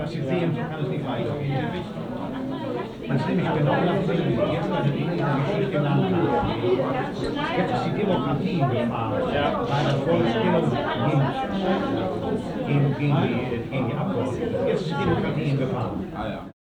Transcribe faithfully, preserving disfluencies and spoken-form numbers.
was Sie sehen, so kann es nicht weitergehen. Man ist nämlich genau das, was wir jetzt also in der Geschichte genannt haben. Jetzt ist die Demokratie in Gefahr, weil das Volksbildung gegen, gegen, gegen, die, gegen die Abgeordneten. Jetzt ist die Demokratie in Gefahr.